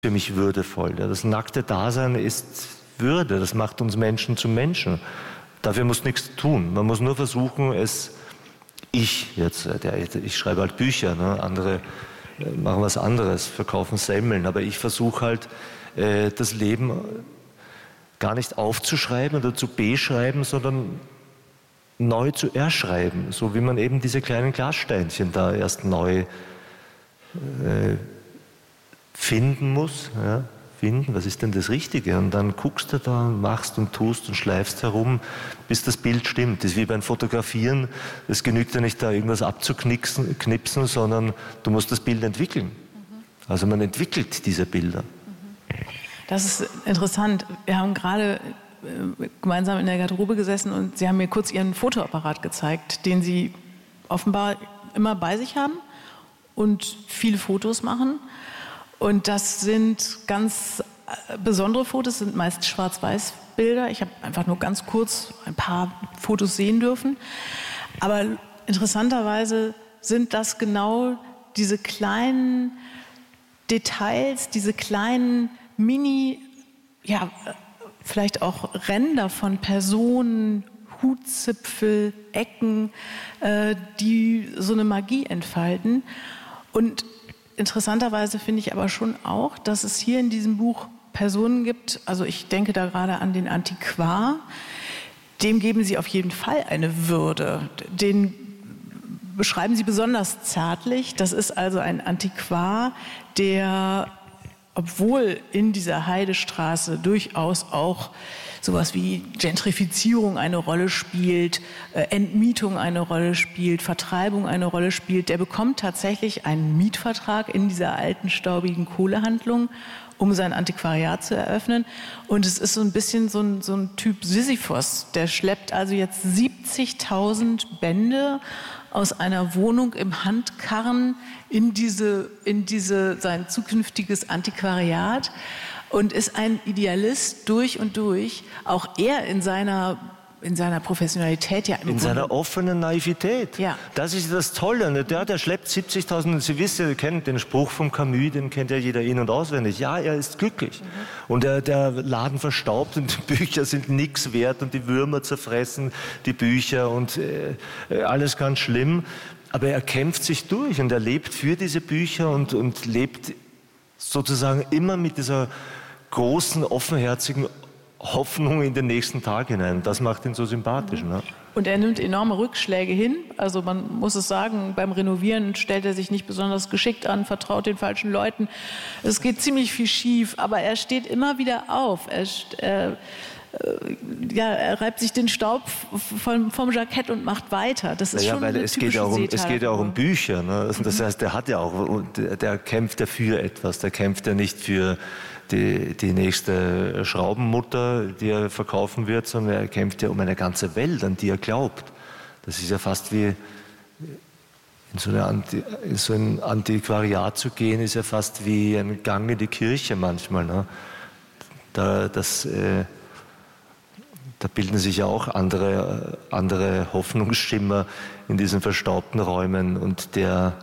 für mich würdevoll. Das nackte Dasein ist Würde, das macht uns Menschen zu Menschen. Dafür muss nichts tun. Man muss nur versuchen, ich schreibe halt Bücher, ne? Andere machen was anderes, verkaufen Semmeln, aber ich versuche halt, das Leben gar nicht aufzuschreiben oder zu beschreiben, sondern neu zu erschreiben, so wie man eben diese kleinen Glassteinchen da erst neu finden muss. Ja? Finden, was ist denn das Richtige? Und dann guckst du da und machst und tust und schleifst herum, bis das Bild stimmt. Das ist wie beim Fotografieren. Es genügt ja nicht, da irgendwas abzuknipsen, sondern du musst das Bild entwickeln. Also man entwickelt diese Bilder. Das ist interessant. Wir haben gerade gemeinsam in der Garderobe gesessen und Sie haben mir kurz Ihren Fotoapparat gezeigt, den Sie offenbar immer bei sich haben und viele Fotos machen. Und das sind ganz besondere Fotos, sind meist Schwarz-Weiß-Bilder. Ich habe einfach nur ganz kurz ein paar Fotos sehen dürfen. Aber interessanterweise sind das genau diese kleinen Details, diese kleinen vielleicht auch Ränder von Personen, Hutzipfel, Ecken, die so eine Magie entfalten. Und interessanterweise finde ich aber schon auch, dass es hier in diesem Buch Personen gibt, also ich denke da gerade an den Antiquar, dem geben Sie auf jeden Fall eine Würde. Den beschreiben Sie besonders zärtlich. Das ist also ein Antiquar, der, obwohl in dieser Heidestraße durchaus auch sowas wie Gentrifizierung eine Rolle spielt, Entmietung eine Rolle spielt, Vertreibung eine Rolle spielt, der bekommt tatsächlich einen Mietvertrag in dieser alten, staubigen Kohlehandlung, um sein Antiquariat zu eröffnen. Und es ist so ein bisschen so ein Typ Sisyphos. Der schleppt also jetzt 70.000 Bände aus einer Wohnung im Handkarren in sein zukünftiges Antiquariat und ist ein Idealist durch und durch. Auch er in seiner Professionalität ja in seiner offenen Naivität. Ja. Das ist das Tolle. Der schleppt 70.000. Sie wissen, ihr kennt den Spruch vom Camus, den kennt ja jeder in- und auswendig. Ja, er ist glücklich. Und der Laden verstaubt und die Bücher sind nichts wert und die Würmer zerfressen die Bücher und alles ganz schlimm. Aber er kämpft sich durch und er lebt für diese Bücher und lebt sozusagen immer mit dieser großen, offenherzigen Hoffnung in den nächsten Tag hinein. Das macht ihn so sympathisch. Ne? Und er nimmt enorme Rückschläge hin. Also man muss es sagen, beim Renovieren stellt er sich nicht besonders geschickt an, vertraut den falschen Leuten. Es geht ziemlich viel schief, aber er steht immer wieder auf. Er reibt sich den Staub vom Jackett und macht weiter. Das ist schon eine typische Seetalk. Es geht ja auch um Bücher. Ne? Das heißt, der kämpft ja für etwas. Der kämpft ja nicht für die nächste Schraubenmutter, die er verkaufen wird, sondern er kämpft ja um eine ganze Welt, an die er glaubt. Das ist ja fast wie in so ein Antiquariat zu gehen, ist ja fast wie ein Gang in die Kirche manchmal. Ne? Da bilden sich ja auch andere Hoffnungsschimmer in diesen verstaubten Räumen. Und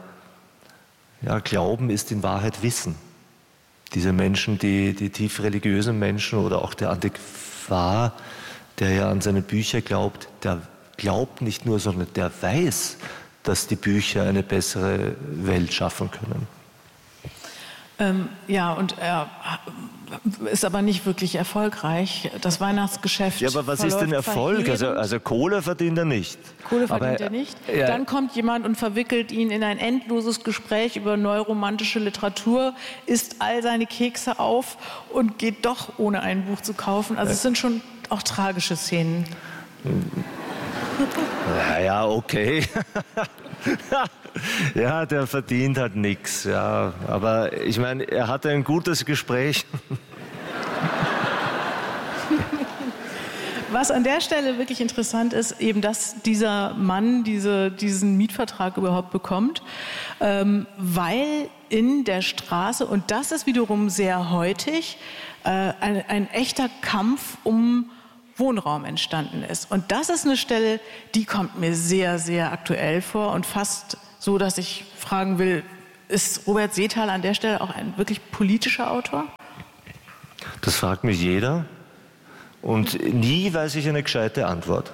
Glauben ist in Wahrheit Wissen. Diese Menschen, die tief religiösen Menschen oder auch der Antiquar, der ja an seine Bücher glaubt, der glaubt nicht nur, sondern der weiß, dass die Bücher eine bessere Welt schaffen können. Und er ist aber nicht wirklich erfolgreich. Das Weihnachtsgeschäft. Ja, aber was ist denn Erfolg? Also Kohle verdient er nicht. Kohle verdient er nicht. Ja. Dann kommt jemand und verwickelt ihn in ein endloses Gespräch über neuromantische Literatur, isst all seine Kekse auf und geht doch, ohne ein Buch zu kaufen. Also es sind schon auch tragische Szenen. Ja, okay. Ja, der verdient halt nichts. Ja. Aber ich meine, er hatte ein gutes Gespräch. Was an der Stelle wirklich interessant ist, eben, dass dieser Mann diesen Mietvertrag überhaupt bekommt, weil in der Straße, und das ist wiederum sehr heutig, ein echter Kampf um Wohnraum entstanden ist. Und das ist eine Stelle, die kommt mir sehr, sehr aktuell vor und fast so, dass ich fragen will, Ist Robert Seethal an der Stelle auch ein wirklich politischer Autor? Das fragt mich jeder und nie weiß ich eine gescheite Antwort.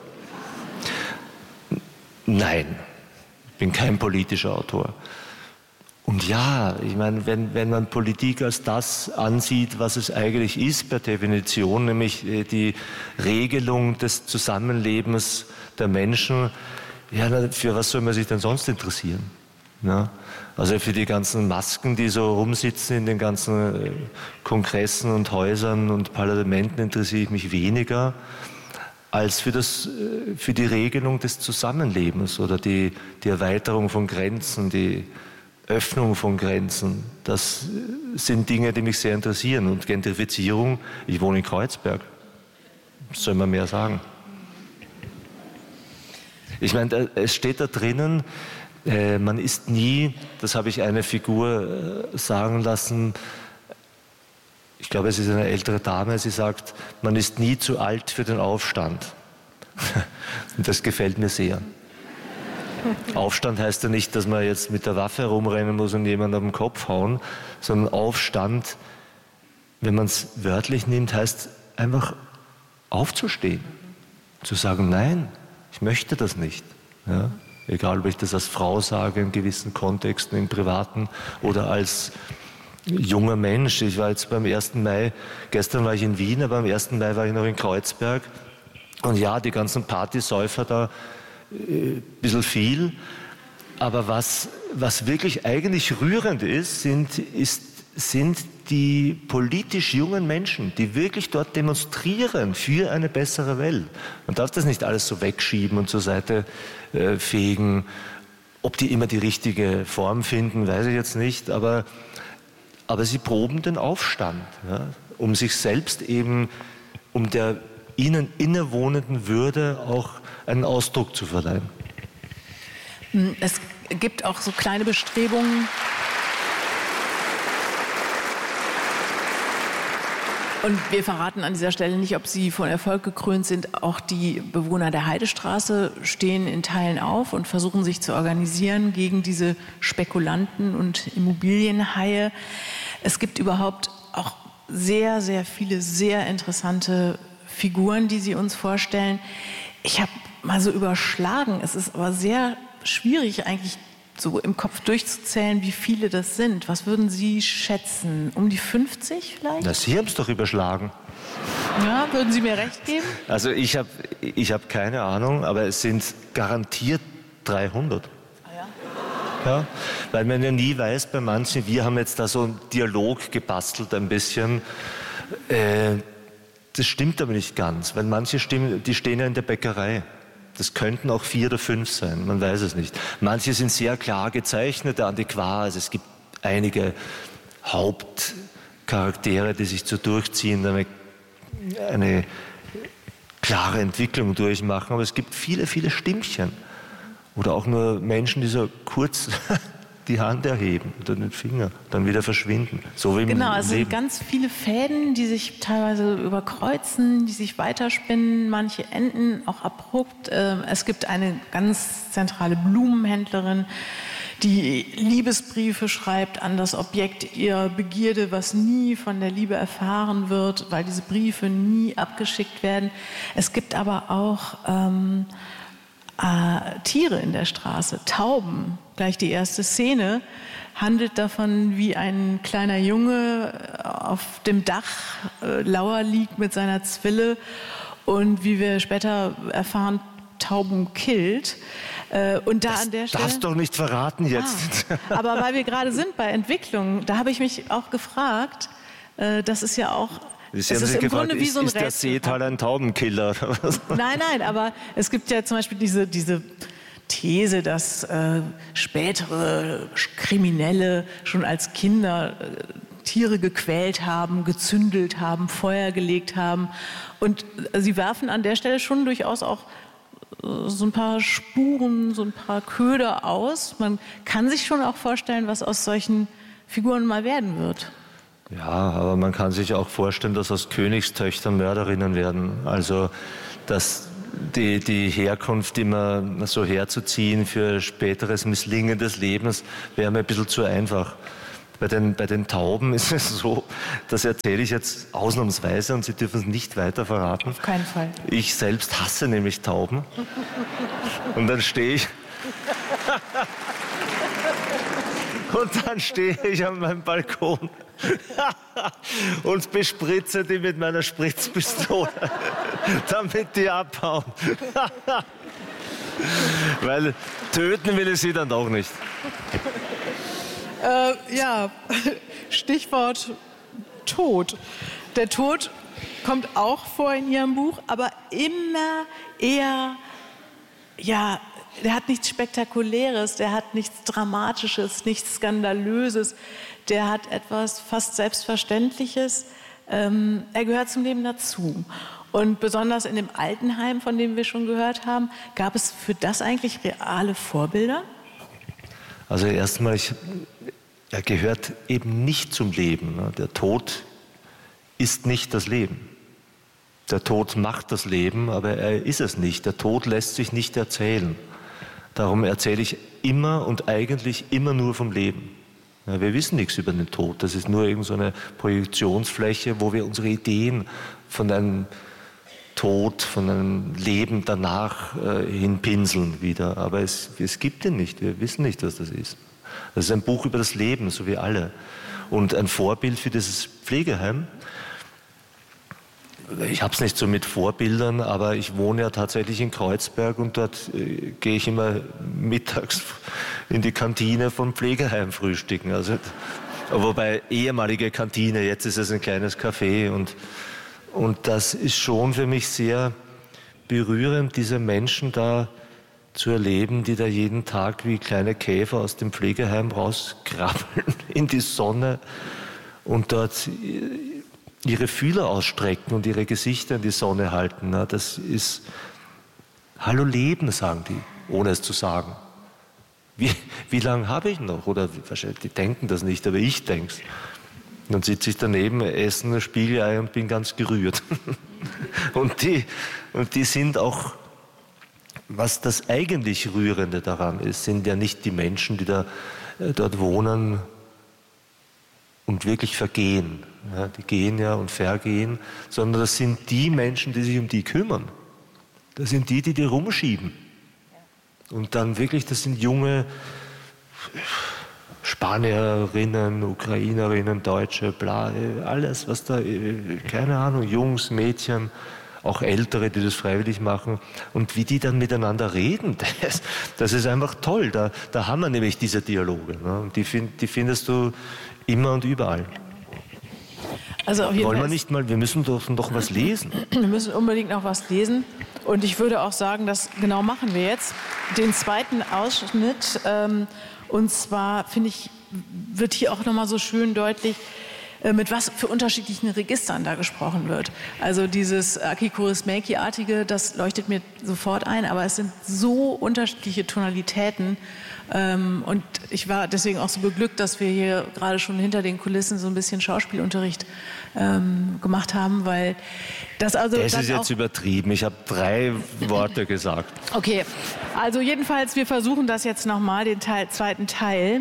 Nein, ich bin kein politischer Autor. Und ja, ich meine, wenn man Politik als das ansieht, was es eigentlich ist per Definition, nämlich die Regelung des Zusammenlebens der Menschen, ja, für was soll man sich denn sonst interessieren? Ja? Also für die ganzen Masken, die so rumsitzen in den ganzen Kongressen und Häusern und Parlamenten interessiere ich mich weniger als für die Regelung des Zusammenlebens oder die Erweiterung von Grenzen, die Öffnung von Grenzen. Das sind Dinge, die mich sehr interessieren. Und Gentrifizierung, ich wohne in Kreuzberg, was soll man mehr sagen? Ich meine, es steht da drinnen, man ist nie, das habe ich eine Figur sagen lassen, ich glaube, es ist eine ältere Dame, sie sagt, man ist nie zu alt für den Aufstand. Und das gefällt mir sehr. Aufstand heißt ja nicht, dass man jetzt mit der Waffe herumrennen muss und jemanden auf den Kopf hauen, sondern Aufstand, wenn man es wörtlich nimmt, heißt einfach aufzustehen. Zu sagen, nein, ich möchte das nicht. Ja? Egal, ob ich das als Frau sage, in gewissen Kontexten, im Privaten oder als junger Mensch. Ich war jetzt beim 1. Mai, gestern war ich in Wien, aber am 1. Mai war ich noch in Kreuzberg. Und ja, die ganzen Partysäufer da, ein bisschen viel. Aber was wirklich eigentlich rührend ist, sind die politisch jungen Menschen, die wirklich dort demonstrieren für eine bessere Welt. Man darf das nicht alles so wegschieben und zur Seite fegen. Ob die immer die richtige Form finden, weiß ich jetzt nicht, aber sie proben den Aufstand, ja, um sich selbst eben, um der ihnen innewohnenden Würde auch einen Ausdruck zu verleihen. Es gibt auch so kleine Bestrebungen, und wir verraten an dieser Stelle nicht, ob sie von Erfolg gekrönt sind. Auch die Bewohner der Heidestraße stehen in Teilen auf und versuchen sich zu organisieren gegen diese Spekulanten und Immobilienhaie. Es gibt überhaupt auch sehr, sehr viele sehr interessante Figuren, die Sie uns vorstellen. Ich habe mal so überschlagen. Es ist aber sehr schwierig, eigentlich so im Kopf durchzuzählen, wie viele das sind. Was würden Sie schätzen? Um die 50 vielleicht? Na, Sie haben es doch überschlagen. Ja, würden Sie mir recht geben? Also ich hab keine Ahnung, aber es sind garantiert 300. Ah ja? Ja, weil man ja nie weiß bei manchen, wir haben jetzt da so einen Dialog gebastelt ein bisschen. Das stimmt aber nicht ganz, weil manche Stimmen, die stehen ja in der Bäckerei. Das könnten auch 4 oder 5 sein, man weiß es nicht. Manche sind sehr klar gezeichnet, der Antiquar, also es gibt einige Hauptcharaktere, die sich so durchziehen, eine klare Entwicklung durchmachen, aber es gibt viele, viele Stimmchen. Oder auch nur Menschen, die so kurz die Hand erheben oder den Finger, dann wieder verschwinden. So wie im Genau, also Leben. Ganz viele Fäden, die sich teilweise überkreuzen, die sich weiterspinnen, manche enden auch abrupt. Es gibt eine ganz zentrale Blumenhändlerin, die Liebesbriefe schreibt an das Objekt ihrer Begierde, was nie von der Liebe erfahren wird, weil diese Briefe nie abgeschickt werden. Es gibt aber auch Tiere in der Straße, Tauben. Gleich die erste Szene handelt davon, wie ein kleiner Junge auf dem Dach lauer liegt mit seiner Zwille und wie wir später erfahren, Tauben killt. Und da an der Stelle, darfst du doch nicht verraten jetzt. Aber weil wir gerade sind bei Entwicklung, da habe ich mich auch gefragt, das ist ja auch... Sie haben sich gefragt, wie so ein ist der Seethal ein Taubenkiller? Oder was? Nein, aber es gibt ja zum Beispiel diese These, dass spätere Kriminelle schon als Kinder Tiere gequält haben, gezündelt haben, Feuer gelegt haben. Und sie werfen an der Stelle schon durchaus auch so ein paar Spuren, so ein paar Köder aus. Man kann sich schon auch vorstellen, was aus solchen Figuren mal werden wird. Ja, aber man kann sich auch vorstellen, dass aus Königstöchtern Mörderinnen werden. Also, dass die Herkunft immer so herzuziehen für späteres Misslingen des Lebens, wäre mir ein bisschen zu einfach. Bei den Tauben ist es so, das erzähle ich jetzt ausnahmsweise und Sie dürfen es nicht weiter verraten. Auf keinen Fall. Ich selbst hasse nämlich Tauben. Und dann stehe ich... Und dann stehe ich an meinem Balkon und bespritze die mit meiner Spritzpistole, damit die abhauen. Weil töten will ich sie dann doch nicht. Ja, Stichwort Tod. Der Tod kommt auch vor in Ihrem Buch, aber immer eher, ja, der hat nichts Spektakuläres, der hat nichts Dramatisches, nichts Skandalöses, der hat etwas fast Selbstverständliches. Er gehört zum Leben dazu. Und besonders in dem Altenheim, von dem wir schon gehört haben, gab es für das eigentlich reale Vorbilder? Also erstmal, er gehört eben nicht zum Leben. Der Tod ist nicht das Leben. Der Tod macht das Leben, aber er ist es nicht. Der Tod lässt sich nicht erzählen. Darum erzähle ich immer und eigentlich immer nur vom Leben. Ja, wir wissen nichts über den Tod. Das ist nur irgend so eine Projektionsfläche, wo wir unsere Ideen von einem Tod, von einem Leben danach hinpinseln wieder. Aber es gibt ihn nicht. Wir wissen nicht, was das ist. Das ist ein Buch über das Leben, so wie alle. Und ein Vorbild für dieses Pflegeheim. Ich habe es nicht so mit Vorbildern, aber ich wohne ja tatsächlich in Kreuzberg und dort gehe ich immer mittags in die Kantine vom Pflegeheim frühstücken. Also, wobei ehemalige Kantine, jetzt ist es ein kleines Café und das ist schon für mich sehr berührend, diese Menschen da zu erleben, die da jeden Tag wie kleine Käfer aus dem Pflegeheim rauskrabbeln in die Sonne und dort ihre Fühler ausstrecken und ihre Gesichter in die Sonne halten. Das ist Hallo Leben, sagen die, ohne es zu sagen. Wie lange habe ich noch? Oder wahrscheinlich, die denken das nicht, aber ich denke es. Dann sitze ich daneben, esse ein Spiegelei und bin ganz gerührt. Und die sind auch, was das eigentlich Rührende daran ist, sind ja nicht die Menschen, die da dort wohnen und wirklich vergehen. Ja, die gehen ja und vergehen, sondern das sind die Menschen, die sich um die kümmern. Das sind die rumschieben. Und dann wirklich, das sind junge Spanierinnen, Ukrainerinnen, Deutsche, bla, alles, was da, keine Ahnung, Jungs, Mädchen, auch Ältere, die das freiwillig machen. Und wie die dann miteinander reden, das ist einfach toll. Da haben wir nämlich diese Dialoge. Ne? Und die findest du immer und überall. Also auf jeden Wollen wir Fall nicht mal, wir müssen doch noch was lesen. Wir müssen unbedingt noch was lesen. Und ich würde auch sagen, das genau machen wir jetzt. Den zweiten Ausschnitt. Und zwar, finde ich, wird hier auch nochmal so schön deutlich, mit was für unterschiedlichen Registern da gesprochen wird. Also dieses Aki Kaurismäki-artige, das leuchtet mir sofort ein, aber es sind so unterschiedliche Tonalitäten. Und ich war deswegen auch so beglückt, dass wir hier gerade schon hinter den Kulissen so ein bisschen Schauspielunterricht gemacht haben, weil das also... Das ist jetzt übertrieben. Ich habe 3 Worte gesagt. Okay, also jedenfalls, wir versuchen das jetzt nochmal, den zweiten Teil.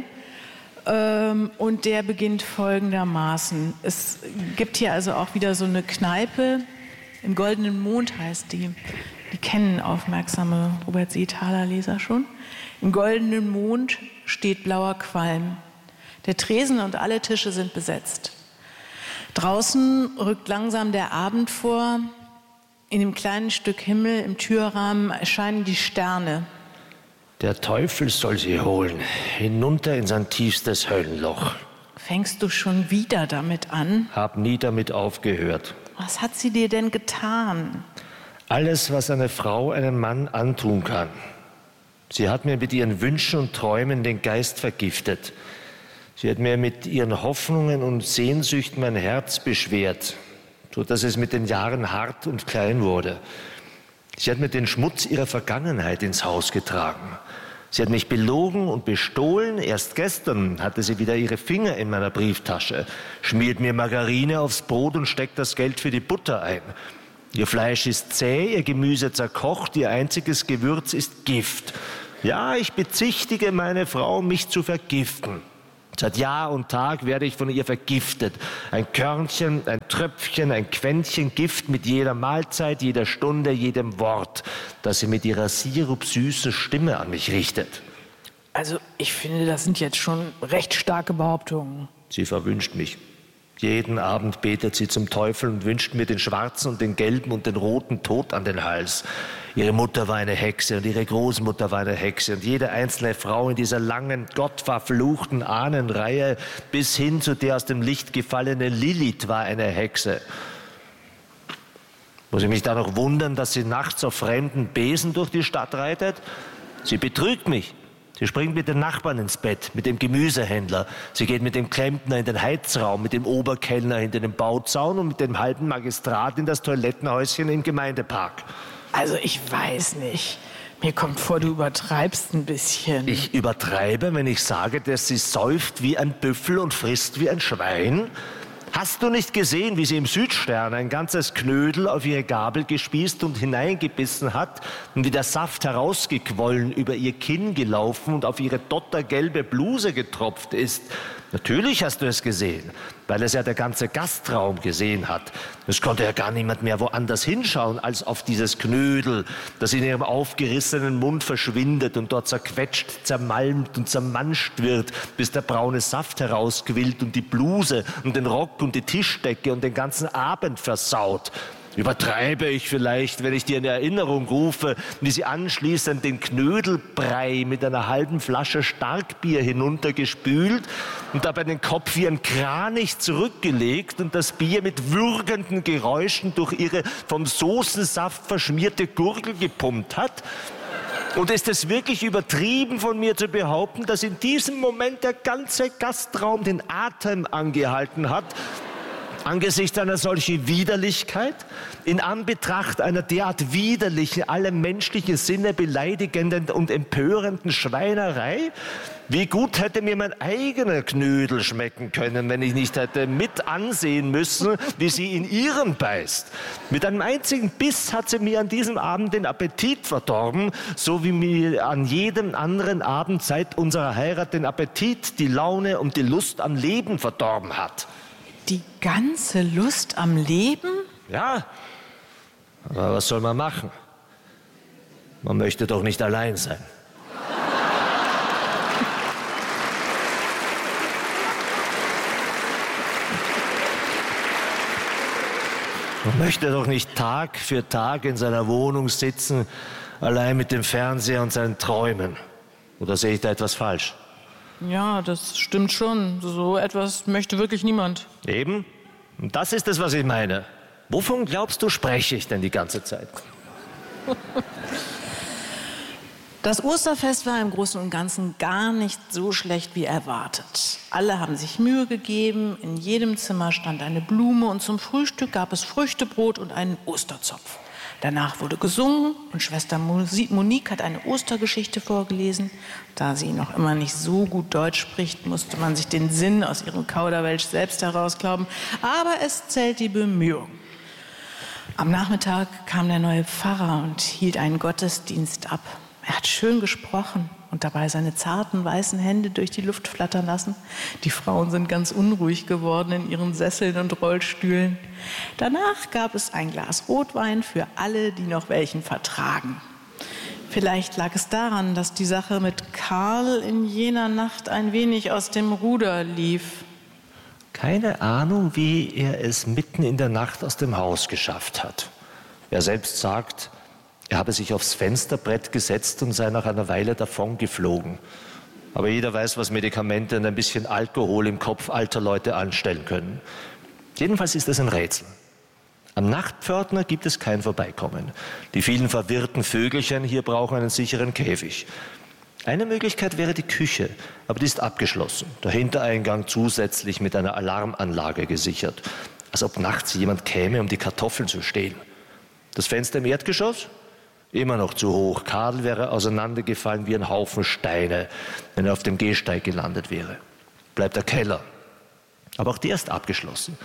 Und der beginnt folgendermaßen. Es gibt hier also auch wieder so eine Kneipe, im Goldenen Mond heißt die. Die kennen aufmerksame Robert Seethaler-Leser schon. Im Goldenen Mond steht blauer Qualm. Der Tresen und alle Tische sind besetzt. Draußen rückt langsam der Abend vor. In dem kleinen Stück Himmel im Türrahmen erscheinen die Sterne. Der Teufel soll sie holen, hinunter in sein tiefstes Höllenloch. Fängst du schon wieder damit an? Hab nie damit aufgehört. Was hat sie dir denn getan? Alles, was eine Frau einem Mann antun kann. Sie hat mir mit ihren Wünschen und Träumen den Geist vergiftet. Sie hat mir mit ihren Hoffnungen und Sehnsüchten mein Herz beschwert, so dass es mit den Jahren hart und klein wurde. Sie hat mir den Schmutz ihrer Vergangenheit ins Haus getragen. Sie hat mich belogen und bestohlen. Erst gestern hatte sie wieder ihre Finger in meiner Brieftasche, schmiert mir Margarine aufs Brot und steckt das Geld für die Butter ein. Ihr Fleisch ist zäh, ihr Gemüse zerkocht, ihr einziges Gewürz ist Gift. Ja, ich bezichtige meine Frau, mich zu vergiften. Seit Jahr und Tag werde ich von ihr vergiftet. Ein Körnchen, ein Tröpfchen, ein Quäntchen Gift mit jeder Mahlzeit, jeder Stunde, jedem Wort, das sie mit ihrer sirupsüßen Stimme an mich richtet. Also ich finde, das sind jetzt schon recht starke Behauptungen. Sie verwünscht mich. Jeden Abend betet sie zum Teufel und wünscht mir den schwarzen und den gelben und den roten Tod an den Hals. Ihre Mutter war eine Hexe und ihre Großmutter war eine Hexe und jede einzelne Frau in dieser langen, gottverfluchten Ahnenreihe bis hin zu der aus dem Licht gefallenen Lilith war eine Hexe. Muss ich mich da noch wundern, dass sie nachts auf fremden Besen durch die Stadt reitet? Sie betrügt mich. Sie springt mit den Nachbarn ins Bett, mit dem Gemüsehändler. Sie geht mit dem Klempner in den Heizraum, mit dem Oberkellner hinter dem Bauzaun und mit dem halben Magistrat in das Toilettenhäuschen im Gemeindepark. Also ich weiß nicht. Mir kommt vor, du übertreibst ein bisschen. Ich übertreibe, wenn ich sage, dass sie säuft wie ein Büffel und frisst wie ein Schwein? Hast du nicht gesehen, wie sie im Südstern ein ganzes Knödel auf ihre Gabel gespießt und hineingebissen hat und wie der Saft herausgequollen über ihr Kinn gelaufen und auf ihre dottergelbe Bluse getropft ist? Natürlich hast du es gesehen, weil es ja der ganze Gastraum gesehen hat. Es konnte ja gar niemand mehr woanders hinschauen als auf dieses Knödel, das in ihrem aufgerissenen Mund verschwindet und dort zerquetscht, zermalmt und zermanscht wird, bis der braune Saft herausquillt und die Bluse und den Rock und die Tischdecke und den ganzen Abend versaut. Übertreibe ich vielleicht, wenn ich dir in Erinnerung rufe, wie sie anschließend den Knödelbrei mit einer halben Flasche Starkbier hinuntergespült und dabei den Kopf wie ein Kranich zurückgelegt und das Bier mit würgenden Geräuschen durch ihre vom Soßensaft verschmierte Gurgel gepumpt hat? Und ist es wirklich übertrieben von mir zu behaupten, dass in diesem Moment der ganze Gastraum den Atem angehalten hat, angesichts einer solchen Widerlichkeit, in Anbetracht einer derart widerlichen, alle menschlichen Sinne beleidigenden und empörenden Schweinerei? Wie gut hätte mir mein eigener Knödel schmecken können, wenn ich nicht hätte mit ansehen müssen, wie sie in ihren beißt. Mit einem einzigen Biss hat sie mir an diesem Abend den Appetit verdorben, so wie mir an jedem anderen Abend seit unserer Heirat den Appetit, die Laune und die Lust am Leben verdorben hat. Die ganze Lust am Leben? Ja, aber was soll man machen? Man möchte doch nicht allein sein. Man möchte doch nicht Tag für Tag in seiner Wohnung sitzen, allein mit dem Fernseher und seinen Träumen. Oder sehe ich da etwas falsch? Ja, das stimmt schon. So etwas möchte wirklich niemand. Eben. Und das ist es, was ich meine. Wovon glaubst du, spreche ich denn die ganze Zeit? Das Osterfest war im Großen und Ganzen gar nicht so schlecht wie erwartet. Alle haben sich Mühe gegeben, in jedem Zimmer stand eine Blume und zum Frühstück gab es Früchtebrot und einen Osterzopf. Danach wurde gesungen und Schwester Monique hat eine Ostergeschichte vorgelesen. Da sie noch immer nicht so gut Deutsch spricht, musste man sich den Sinn aus ihrem Kauderwelsch selbst herausglauben. Aber es zählt die Bemühung. Am Nachmittag kam der neue Pfarrer und hielt einen Gottesdienst ab. Er hat schön gesprochen und dabei seine zarten, weißen Hände durch die Luft flattern lassen. Die Frauen sind ganz unruhig geworden in ihren Sesseln und Rollstühlen. Danach gab es ein Glas Rotwein für alle, die noch welchen vertragen. Vielleicht lag es daran, dass die Sache mit Karl in jener Nacht ein wenig aus dem Ruder lief. Keine Ahnung, wie er es mitten in der Nacht aus dem Haus geschafft hat. Er selbst sagt, er habe sich aufs Fensterbrett gesetzt und sei nach einer Weile davon geflogen. Aber jeder weiß, was Medikamente und ein bisschen Alkohol im Kopf alter Leute anstellen können. Jedenfalls ist es ein Rätsel. Am Nachtpförtner gibt es kein Vorbeikommen. Die vielen verwirrten Vögelchen hier brauchen einen sicheren Käfig. Eine Möglichkeit wäre die Küche, aber die ist abgeschlossen. Der Hintereingang zusätzlich mit einer Alarmanlage gesichert. Als ob nachts jemand käme, um die Kartoffeln zu stehlen. Das Fenster im Erdgeschoss? Immer noch zu hoch. Karl wäre auseinandergefallen wie ein Haufen Steine, wenn er auf dem Gehsteig gelandet wäre. Bleibt der Keller. Aber auch der ist abgeschlossen.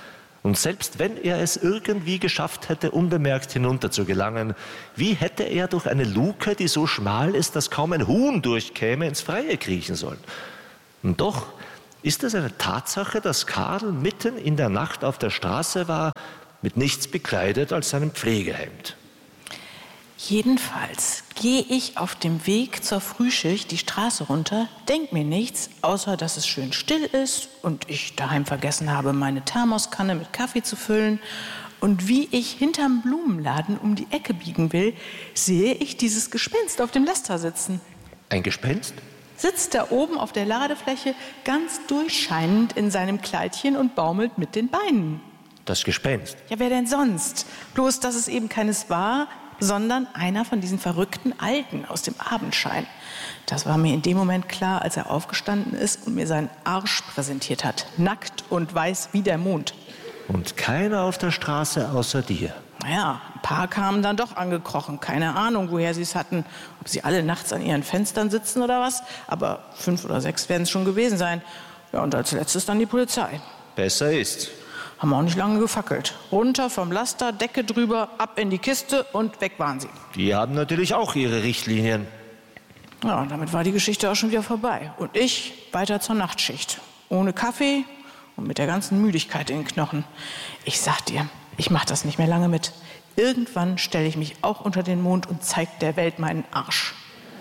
Und selbst wenn er es irgendwie geschafft hätte, unbemerkt hinunter zu gelangen, wie hätte er durch eine Luke, die so schmal ist, dass kaum ein Huhn durchkäme, ins Freie kriechen sollen? Und doch ist es eine Tatsache, dass Karl mitten in der Nacht auf der Straße war, mit nichts bekleidet als seinem Pflegehemd. Jedenfalls gehe ich auf dem Weg zur Frühschicht die Straße runter, denk mir nichts, außer dass es schön still ist und ich daheim vergessen habe, meine Thermoskanne mit Kaffee zu füllen. Und wie ich hinterm Blumenladen um die Ecke biegen will, sehe ich dieses Gespenst auf dem Laster sitzen. Ein Gespenst? Sitzt da oben auf der Ladefläche, ganz durchscheinend in seinem Kleidchen und baumelt mit den Beinen. Das Gespenst? Ja, wer denn sonst? Bloß, dass es eben keines war, sondern einer von diesen verrückten Alten aus dem Abendschein. Das war mir in dem Moment klar, als er aufgestanden ist und mir seinen Arsch präsentiert hat. Nackt und weiß wie der Mond. Und keiner auf der Straße außer dir? Naja, ein paar kamen dann doch angekrochen. Keine Ahnung, woher sie es hatten. Ob sie alle nachts an ihren Fenstern sitzen oder was. Aber 5 oder 6 werden es schon gewesen sein. Ja, und als letztes dann die Polizei. Besser ist. Haben auch nicht lange gefackelt. Runter vom Laster, Decke drüber, ab in die Kiste und weg waren sie. Die haben natürlich auch ihre Richtlinien. Ja, und damit war die Geschichte auch schon wieder vorbei. Und ich weiter zur Nachtschicht. Ohne Kaffee und mit der ganzen Müdigkeit in den Knochen. Ich sag dir, ich mach das nicht mehr lange mit. Irgendwann stelle ich mich auch unter den Mond und zeig der Welt meinen Arsch.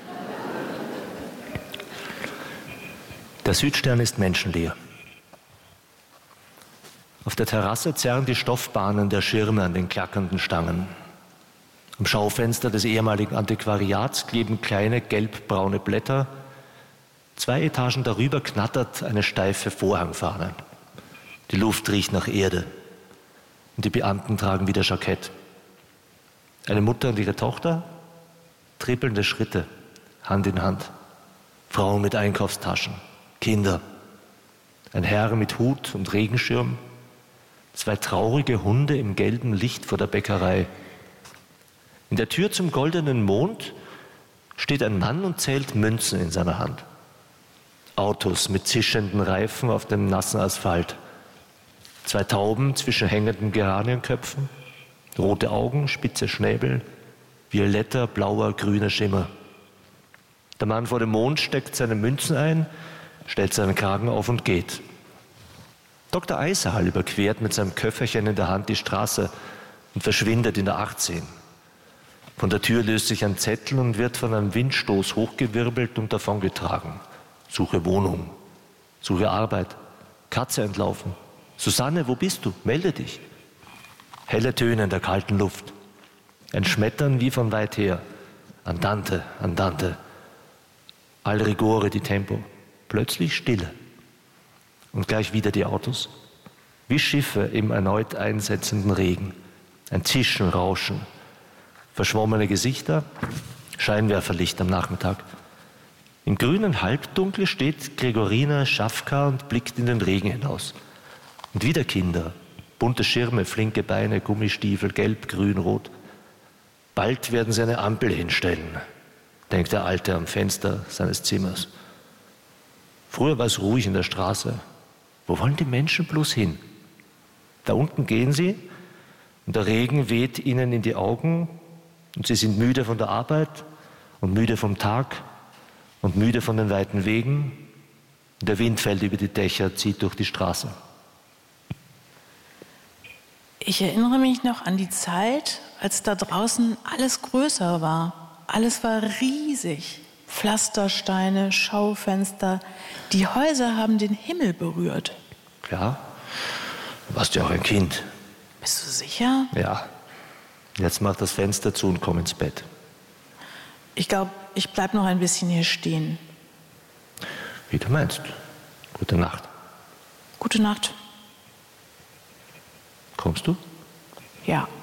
Der Südstern ist menschenleer. Auf der Terrasse zerren die Stoffbahnen der Schirme an den klackernden Stangen. Am Schaufenster des ehemaligen Antiquariats kleben kleine gelbbraune Blätter. 2 Etagen darüber knattert eine steife Vorhangfahne. Die Luft riecht nach Erde und die Beamten tragen wieder Jackett. Eine Mutter und ihre Tochter, trippelnde Schritte, Hand in Hand. Frauen mit Einkaufstaschen, Kinder. Ein Herr mit Hut und Regenschirm. 2 traurige Hunde im gelben Licht vor der Bäckerei. In der Tür zum goldenen Mond steht ein Mann und zählt Münzen in seiner Hand. Autos mit zischenden Reifen auf dem nassen Asphalt. 2 Tauben zwischen hängenden Geranienköpfen. Rote Augen, spitze Schnäbel, violetter, blauer, grüner Schimmer. Der Mann vor dem Mond steckt seine Münzen ein, stellt seinen Kragen auf und geht. Dr. Eisal überquert mit seinem Köfferchen in der Hand die Straße und verschwindet in der 18. Von der Tür löst sich ein Zettel und wird von einem Windstoß hochgewirbelt und davongetragen. Suche Wohnung, suche Arbeit, Katze entlaufen. Susanne, wo bist du? Melde dich. Helle Töne in der kalten Luft. Ein Schmettern wie von weit her. Andante, andante. Al rigore di tempo. Plötzlich Stille. Und gleich wieder die Autos. Wie Schiffe im erneut einsetzenden Regen. Ein Zischen, Rauschen. Verschwommene Gesichter. Scheinwerferlicht am Nachmittag. Im grünen Halbdunkel steht Gregorina Schafka und blickt in den Regen hinaus. Und wieder Kinder. Bunte Schirme, flinke Beine, Gummistiefel, gelb, grün, rot. Bald werden sie eine Ampel hinstellen, denkt der Alte am Fenster seines Zimmers. Früher war es ruhig in der Straße. Wo wollen die Menschen bloß hin? Da unten gehen sie und der Regen weht ihnen in die Augen und sie sind müde von der Arbeit und müde vom Tag und müde von den weiten Wegen. Und der Wind fällt über die Dächer, zieht durch die Straße. Ich erinnere mich noch an die Zeit, als da draußen alles größer war. Alles war riesig. Pflastersteine, Schaufenster. Die Häuser haben den Himmel berührt. Ja, du warst ja auch ein Kind. Bist du sicher? Ja. Jetzt mach das Fenster zu und komm ins Bett. Ich glaube, ich bleib noch ein bisschen hier stehen. Wie du meinst. Gute Nacht. Gute Nacht. Kommst du? Ja.